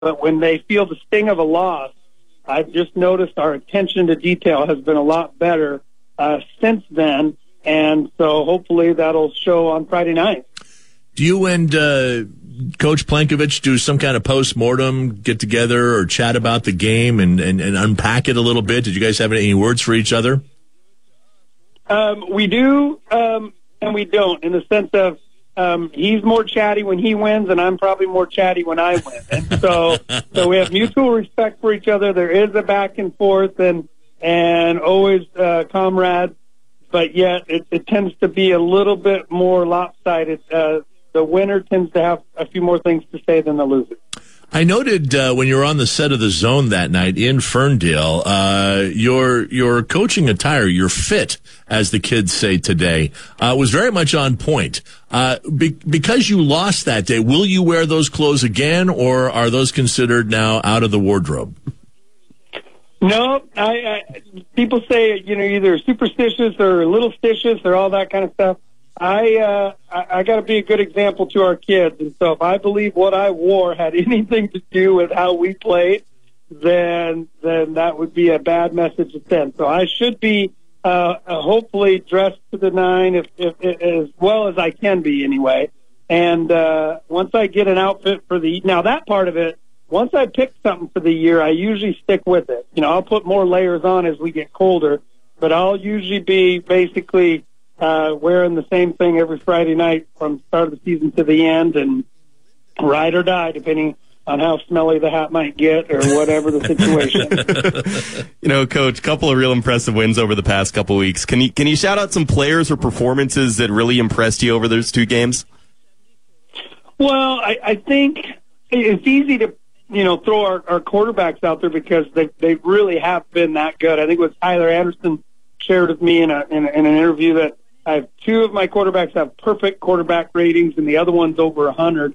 but when they feel the sting of a loss, I've just noticed our attention to detail has been a lot better since then, and so hopefully that'll show on Friday night. Do you and Coach Plankovich do some kind of post-mortem get-together or chat about the game and unpack it a little bit? Did you guys have any words for each other? We do, and we don't, in the sense of he's more chatty when he wins, and I'm probably more chatty when I win. And so we have mutual respect for each other. There is a back and forth and always comrades, but yet it tends to be a little bit more lopsided. The winner tends to have a few more things to say than the loser. I noted when you were on the set of The Zone that night in Ferndale, your coaching attire, your fit, as the kids say today, was very much on point. Because you lost that day, will you wear those clothes again, or are those considered now out of the wardrobe? No, people say, either superstitious or little stitious or all that kind of stuff. I got to be a good example to our kids, and so if I believe what I wore had anything to do with how we played, then that would be a bad message to send. So I should be hopefully dressed to the nine, if as well as I can be anyway. And once I get an outfit for now that part of it, once I pick something for the year, I usually stick with it. I'll put more layers on as we get colder, but I'll usually be basically wearing the same thing every Friday night from the start of the season to the end, and ride or die, depending on how smelly the hat might get or whatever the situation. Coach, a couple of real impressive wins over the past couple of weeks. Can you shout out some players or performances that really impressed you over those two games? Well, I think it's easy to throw our quarterbacks out there because they really have been that good. I think it was Tyler Anderson shared with me in an interview that I have two of my quarterbacks have perfect quarterback ratings, and the other one's over 100.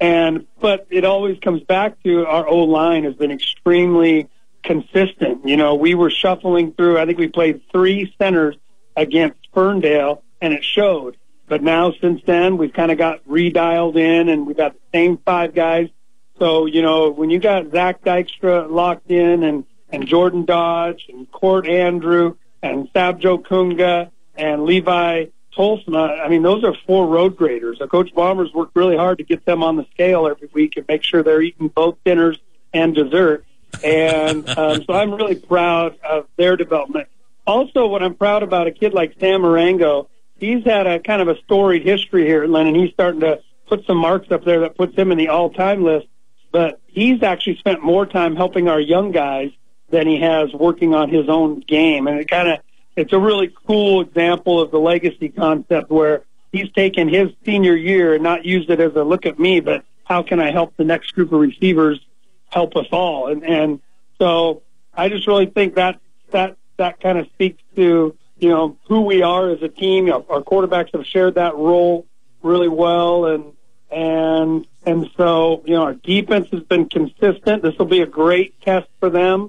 But it always comes back to our O-line has been extremely consistent. We were shuffling through. I think we played 3 centers against Ferndale, and it showed. But now since then, we've kind of got redialed in, and we've got the same 5 guys. So, when you got Zach Dykstra locked in, and Jordan Dodge, and Court Andrew, and Sabjo Kunga, and Levi Tolsma, those are 4 road graders. So Coach Bombers worked really hard to get them on the scale every week and make sure they're eating both dinners and dessert. And so I'm really proud of their development. Also, what I'm proud about, a kid like Sam Marengo, he's had a kind of a storied history here at Lennon. He's starting to put some marks up there that puts him in the all-time list. But he's actually spent more time helping our young guys than he has working on his own game. And it's a really cool example of the legacy concept where he's taken his senior year and not used it as a look at me, but how can I help the next group of receivers help us all? And so I just really think that kind of speaks to, who we are as a team. Our quarterbacks have shared that role really well. And so, our defense has been consistent. This will be a great test for them.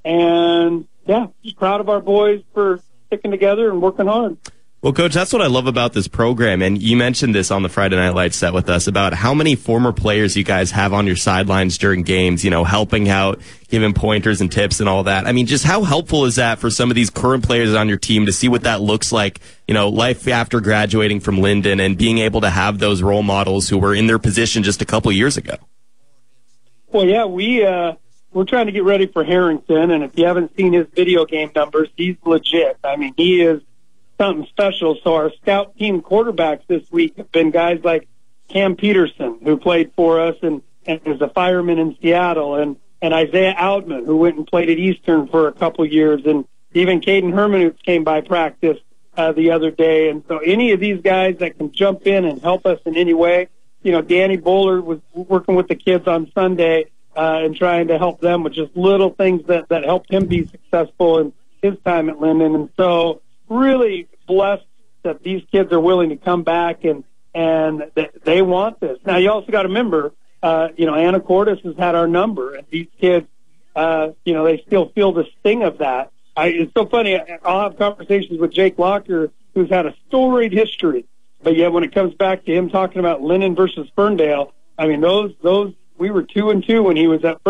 And yeah, just proud of our boys for sticking together and working hard. Well, Coach, that's what I love about this program. And you mentioned this on the Friday Night Lights set with us about how many former players you guys have on your sidelines during games, helping out, giving pointers and tips and all that. Just how helpful is that for some of these current players on your team to see what that looks like, life after graduating from Linden and being able to have those role models who were in their position just a couple years ago? Well, yeah, we're trying to get ready for Harrington, and if you haven't seen his video game numbers, he's legit. He is something special. So our scout team quarterbacks this week have been guys like Cam Peterson, who played for us and is a fireman in Seattle, and Isaiah Outman, who went and played at Eastern for a couple years, and even Caden Hermanutz came by practice the other day. And so any of these guys that can jump in and help us in any way, Danny Bowler was working with the kids on Sunday and trying to help them with just little things that helped him be successful in his time at Linden. And so really blessed that these kids are willing to come back and they want this. Now, you also got to remember, Anna Cordes has had our number, and these kids, they still feel the sting of that. It's so funny. I'll have conversations with Jake Locker, who's had a storied history, but yet when it comes back to him talking about Linden versus Ferndale, those we were 2-2 when he was at